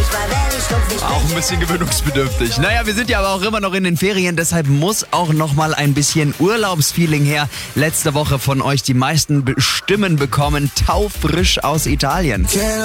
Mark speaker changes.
Speaker 1: Auch ein bisschen gewöhnungsbedürftig. Naja, wir sind ja aber auch immer noch in den Ferien, deshalb muss auch noch mal ein bisschen Urlaubsfeeling her. Letzte Woche von euch die meisten Stimmen bekommen, taufrisch aus Italien.